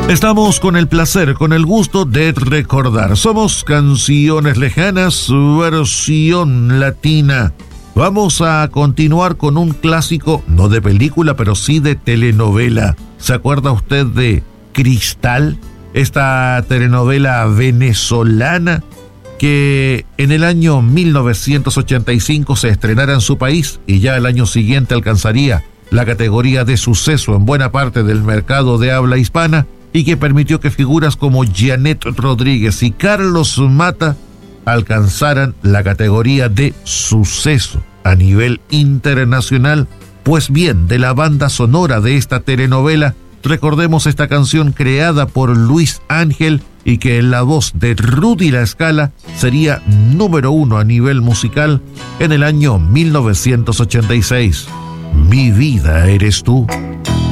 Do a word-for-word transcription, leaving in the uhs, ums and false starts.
Estamos con el placer, con el gusto de recordar. Somos Canciones Lejanas, versión latina. Vamos a continuar con un clásico, no de película, pero sí de telenovela. ¿Se acuerda usted de Cristal? Esta telenovela venezolana que en el año mil novecientos ochenta y cinco se estrenara en su país y ya el año siguiente alcanzaría la categoría de suceso en buena parte del mercado de habla hispana, y que permitió que figuras como Janet Rodríguez y Carlos Mata alcanzaran la categoría de suceso a nivel internacional. Pues bien, de la banda sonora de esta telenovela, recordemos esta canción creada por Luis Ángel y que en la voz de Rudy La Scala sería número uno a nivel musical en el año mil novecientos ochenta y seis. Mi vida eres tú.